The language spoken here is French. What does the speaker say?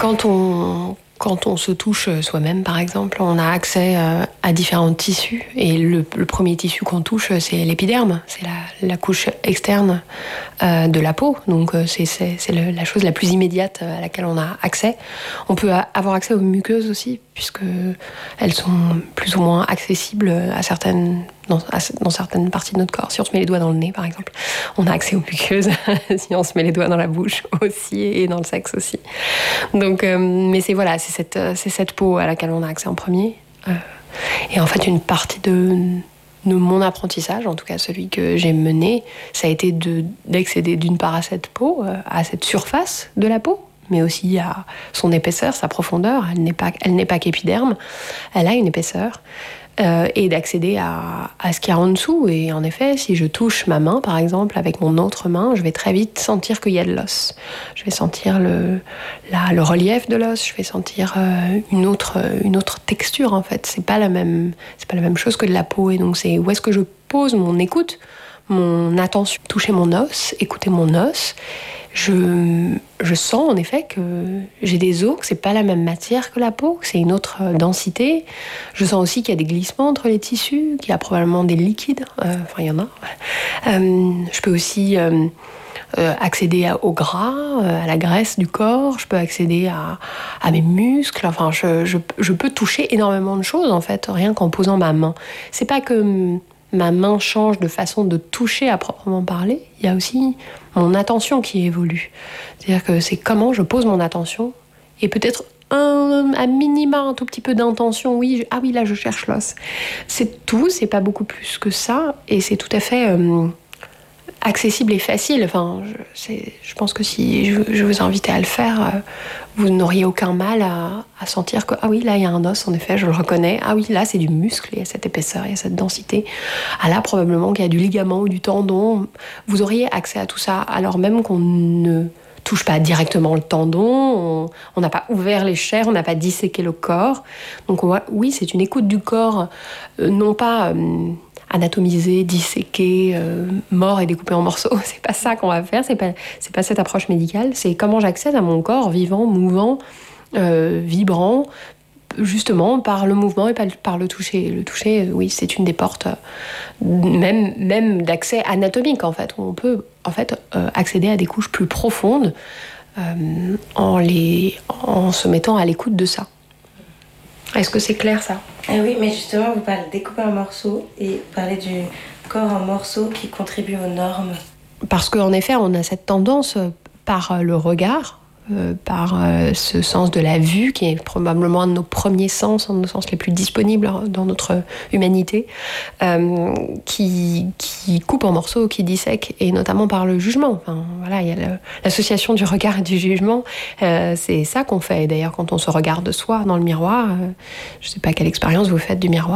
Quand on se touche soi-même, par exemple, on a accès à différents tissus. Et le premier tissu qu'on touche, c'est l'épiderme. C'est la couche externe de la peau. Donc, c'est la chose la plus immédiate à laquelle on a accès. On peut avoir accès aux muqueuses aussi, puisque elles sont plus ou moins accessibles dans certaines parties de notre corps. Si on se met les doigts dans le nez, par exemple, on a accès aux muqueuses. Si on se met les doigts dans la bouche aussi, et dans le sexe aussi. Donc, mais c'est cette peau à laquelle on a accès en premier. Et en fait, une partie de mon apprentissage, en tout cas celui que j'ai mené, ça a été d'accéder d'une part à cette peau, à cette surface de la peau, mais aussi à son épaisseur, sa profondeur. Elle n'est pas qu'épiderme, elle a une épaisseur. Et d'accéder à ce qu'il y a en dessous. Et en effet, si je touche ma main, par exemple, avec mon autre main, je vais très vite sentir qu'il y a de l'os. Je vais sentir le relief de l'os, je vais sentir une autre texture, en fait. C'est pas la même chose que de la peau. Et donc, c'est où est-ce que je pose mon écoute, mon attention, toucher mon os, écouter mon os. Je sens en effet que j'ai des os, que c'est pas la même matière que la peau, que c'est une autre densité. Je sens aussi qu'il y a des glissements entre les tissus, qu'il y a probablement des liquides. Il y en a. Je peux aussi accéder au gras, à la graisse du corps. Je peux accéder à mes muscles. Enfin, je peux toucher énormément de choses en fait, rien qu'en posant ma main. C'est pas que ma main change de façon de toucher à proprement parler. Il y a aussi mon attention qui évolue. C'est-à-dire que c'est comment je pose mon attention et peut-être à minima un tout petit peu d'intention. Oui, là je cherche l'os. C'est tout, c'est pas beaucoup plus que ça et c'est tout à fait accessible et facile. Enfin, je pense que si je vous invitais à le faire, vous n'auriez aucun mal à sentir que, là, il y a un os, en effet, je le reconnais. Là, c'est du muscle, il y a cette épaisseur, il y a cette densité. Là, probablement qu'il y a du ligament ou du tendon. Vous auriez accès à tout ça, alors même qu'on ne touche pas directement le tendon, on n'a pas ouvert les chairs, on n'a pas disséqué le corps. Donc, c'est une écoute du corps, non pas anatomisé, disséqué, mort et découpé en morceaux. C'est pas ça qu'on va faire, c'est pas cette approche médicale. C'est comment j'accède à mon corps vivant, mouvant, vibrant, justement par le mouvement et par le toucher. Le toucher, oui, c'est une des portes même d'accès anatomique, en fait, où on peut en fait accéder à des couches plus profondes en se mettant à l'écoute de ça. Est-ce que c'est clair, ça ? Oui, mais justement, vous parlez de découper en morceaux et vous parlez du corps en morceaux qui contribue aux normes. Parce qu'en effet, on a cette tendance par le regard, par ce sens de la vue, qui est probablement un de nos premiers sens, un de nos sens les plus disponibles dans notre humanité, qui coupe en morceaux, qui dissèque, et notamment par le jugement. Enfin, il y a l'association du regard et du jugement. C'est ça qu'on fait. D'ailleurs, quand on se regarde soi dans le miroir, je ne sais pas quelle expérience vous faites du miroir,